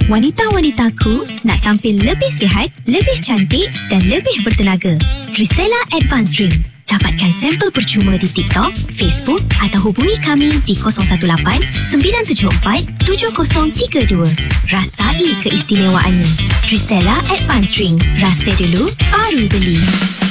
Wanita-wanitaku nak tampil lebih sihat, lebih cantik dan lebih bertenaga. Drisela Advanced Drink. Dapatkan sampel percuma di TikTok, Facebook atau hubungi kami di 018-974-7032. Rasai keistimewaannya. Drisela Advanced Drink. Rasa dulu, baru beli.